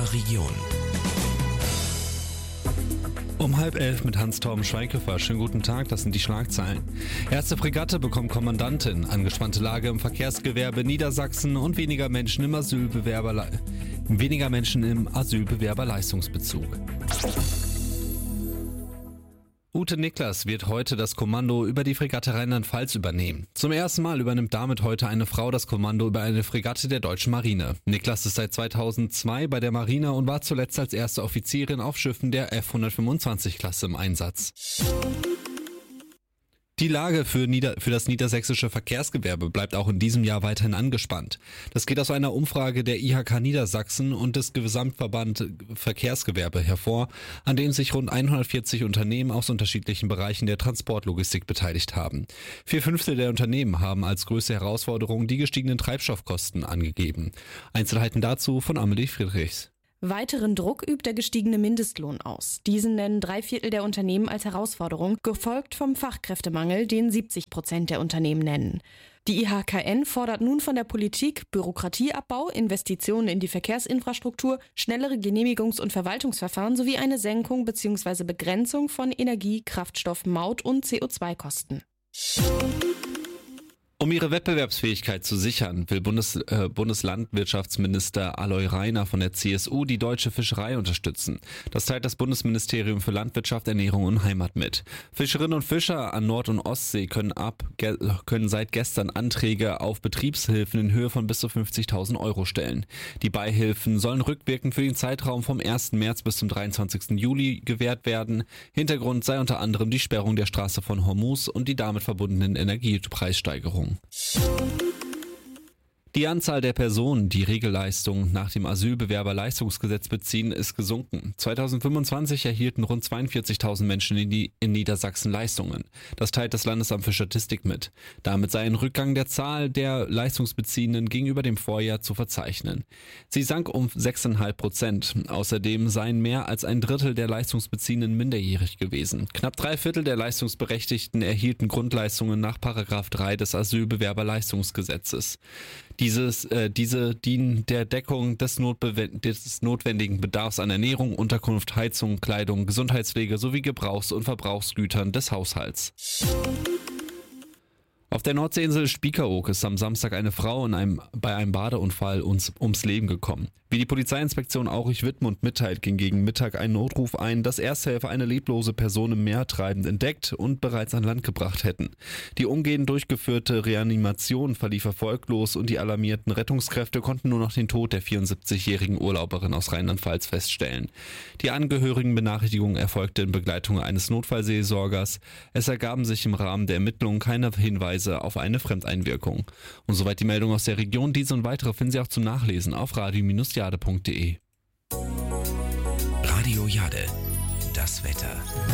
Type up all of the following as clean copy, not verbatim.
unserer Region. Um 10:30 mit Hans-Torben Schweighöfer. Schönen guten Tag, das sind die Schlagzeilen. Erste Fregatte bekommt Kommandantin, angespannte Lage im Verkehrsgewerbe Niedersachsen und weniger Menschen im Asylbewerberleistungsbezug. Ute Niklas wird heute das Kommando über die Fregatte Rheinland-Pfalz übernehmen. Zum ersten Mal übernimmt damit heute eine Frau das Kommando über eine Fregatte der deutschen Marine. Niklas ist seit 2002 bei der Marine und war zuletzt als erste Offizierin auf Schiffen der F-125-Klasse im Einsatz. Die Lage für das niedersächsische Verkehrsgewerbe bleibt auch in diesem Jahr weiterhin angespannt. Das geht aus einer Umfrage der IHK Niedersachsen und des Gesamtverband Verkehrsgewerbe hervor, an dem sich rund 140 Unternehmen aus unterschiedlichen Bereichen der Transportlogistik beteiligt haben. 4/5 der Unternehmen haben als größte Herausforderung die gestiegenen Treibstoffkosten angegeben. Einzelheiten dazu von Amelie Friedrichs. Weiteren Druck übt der gestiegene Mindestlohn aus. Diesen nennen 3/4 der Unternehmen als Herausforderung, gefolgt vom Fachkräftemangel, den 70% der Unternehmen nennen. Die IHKN fordert nun von der Politik Bürokratieabbau, Investitionen in die Verkehrsinfrastruktur, schnellere Genehmigungs- und Verwaltungsverfahren sowie eine Senkung bzw. Begrenzung von Energie-, Kraftstoff-, Maut- und CO2-Kosten. Um ihre Wettbewerbsfähigkeit zu sichern, will Bundeslandwirtschaftsminister Aloy Rainer von der CSU die deutsche Fischerei unterstützen. Das teilt das Bundesministerium für Landwirtschaft, Ernährung und Heimat mit. Fischerinnen und Fischer an Nord- und Ostsee können seit gestern Anträge auf Betriebshilfen in Höhe von bis zu 50.000 Euro stellen. Die Beihilfen sollen rückwirkend für den Zeitraum vom 1. März bis zum 23. Juli gewährt werden. Hintergrund sei unter anderem die Sperrung der Straße von Hormuz und die damit verbundenen Energiepreissteigerungen. Die Anzahl der Personen, die Regelleistungen nach dem Asylbewerberleistungsgesetz beziehen, ist gesunken. 2025 erhielten rund 42.000 Menschen in Niedersachsen Leistungen. Das teilt das Landesamt für Statistik mit. Damit sei ein Rückgang der Zahl der Leistungsbeziehenden gegenüber dem Vorjahr zu verzeichnen. Sie sank um 6,5%. Außerdem seien mehr als ein Drittel der Leistungsbeziehenden minderjährig gewesen. Knapp 3/4 der Leistungsberechtigten erhielten Grundleistungen nach § 3 des Asylbewerberleistungsgesetzes. Diese dienen der Deckung des notwendigen Bedarfs an Ernährung, Unterkunft, Heizung, Kleidung, Gesundheitspflege sowie Gebrauchs- und Verbrauchsgütern des Haushalts. Auf der Nordseeinsel Spiekeroog ist am Samstag eine Frau bei einem Badeunfall ums Leben gekommen. Wie die Polizeiinspektion Aurich-Wittmund mitteilt, ging gegen Mittag ein Notruf ein, dass Ersthelfer eine leblose Person im Meer treibend entdeckt und bereits an Land gebracht hätten. Die umgehend durchgeführte Reanimation verlief erfolglos und die alarmierten Rettungskräfte konnten nur noch den Tod der 74-jährigen Urlauberin aus Rheinland-Pfalz feststellen. Die Angehörigenbenachrichtigung erfolgte in Begleitung eines Notfallseelsorgers. Es ergaben sich im Rahmen der Ermittlungen keine Hinweise auf eine Fremdeinwirkung. Und soweit die Meldung aus der Region. Diese und weitere finden Sie auch zum Nachlesen auf radio-jade.de. Radio Jade, das Wetter.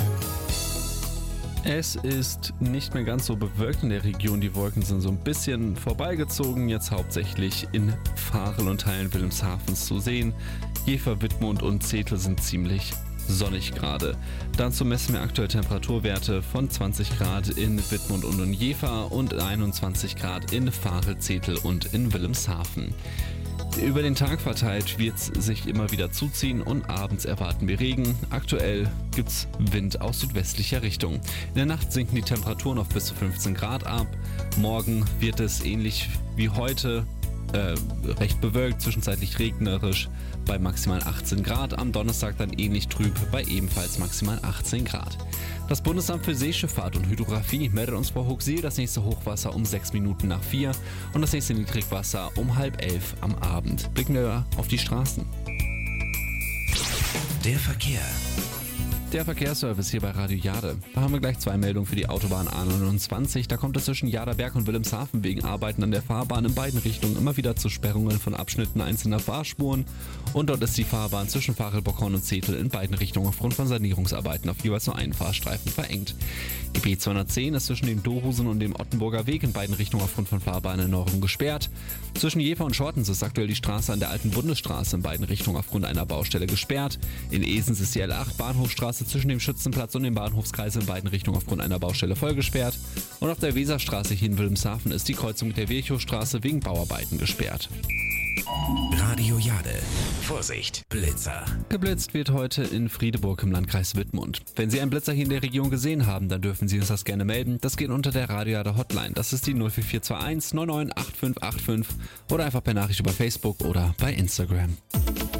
Es ist nicht mehr ganz so bewölkt in der Region. Die Wolken sind so ein bisschen vorbeigezogen, jetzt hauptsächlich in Varel und Teilen Wilhelmshavens zu sehen. Jever, Wittmund und Zetel sind ziemlich sonnig gerade. Dazu messen wir aktuell Temperaturwerte von 20 Grad in Wittmund und in Jever und 21 Grad in Varel, Zetel und in Wilhelmshaven. Über den Tag verteilt wird es sich immer wieder zuziehen und abends erwarten wir Regen. Aktuell gibt's Wind aus südwestlicher Richtung. In der Nacht sinken die Temperaturen auf bis zu 15 Grad ab. Morgen wird es ähnlich wie heute recht bewölkt, zwischenzeitlich regnerisch bei maximal 18 Grad. Am Donnerstag dann ähnlich trüb bei ebenfalls maximal 18 Grad. Das Bundesamt für Seeschifffahrt und Hydrographie meldet uns vor Hoogseel das nächste Hochwasser um 6 Minuten nach 4 und das nächste Niedrigwasser um 10:30 am Abend. Blicken wir auf die Straßen. Der Verkehr. Der Verkehrsservice hier bei Radio Jade. Da haben wir gleich 2 Meldungen für die Autobahn A29. Da kommt es zwischen Jaderberg und Wilhelmshaven wegen Arbeiten an der Fahrbahn in beiden Richtungen immer wieder zu Sperrungen von Abschnitten einzelner Fahrspuren. Und dort ist die Fahrbahn zwischen Varel-Bockhorn und Zetel in beiden Richtungen aufgrund von Sanierungsarbeiten auf jeweils nur einen Fahrstreifen verengt. Die B210 ist zwischen dem Dohusen und dem Ottenburger Weg in beiden Richtungen aufgrund von Fahrbahnerneuerung gesperrt. Zwischen Jever und Schortens ist aktuell die Straße an der alten Bundesstraße in beiden Richtungen aufgrund einer Baustelle gesperrt. In Esens ist die L8 Bahnhofstraße zwischen dem Schützenplatz und dem Bahnhofskreis in beiden Richtungen aufgrund einer Baustelle voll gesperrt. Und auf der Weserstraße hier in Wilhelmshaven ist die Kreuzung mit der Virchowstraße wegen Bauarbeiten gesperrt. Radio Jade. Vorsicht, Blitzer. Geblitzt wird heute in Friedeburg im Landkreis Wittmund. Wenn Sie einen Blitzer hier in der Region gesehen haben, dann dürfen Sie uns das gerne melden. Das geht unter der Radioada Hotline. Das ist die 04421 998585 oder einfach per Nachricht über Facebook oder bei Instagram.